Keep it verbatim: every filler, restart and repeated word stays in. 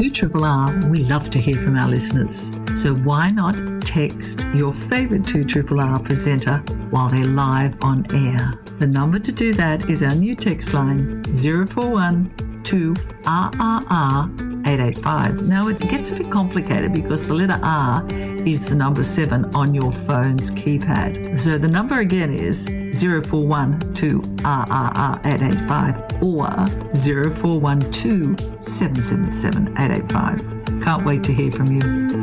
two R R R, we love to hear from our listeners. So why not text your favourite two R R R presenter while they're live on air? The number to do that is our new text line, zero four one two R R R eight eight five. Now, it gets a bit complicated because the letter R is the number seven on your phone's keypad. So the number again is zero four one two R R R eight eight five or zero four one two seven seven seven eight eight five. Can't wait to hear from you.